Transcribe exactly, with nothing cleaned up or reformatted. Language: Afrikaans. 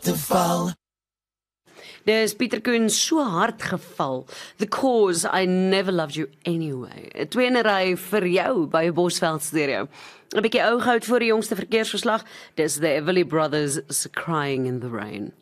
te val. Dis Pieter Koen so hard geval. The Cause, I Never Loved You Anyway. 'n Twee in 'n ry vir jou by Bosveld Stereo. 'n Bietjie ou goud voor die jongste verkeersverslag. Dis the Everly Brothers Crying in the Rain.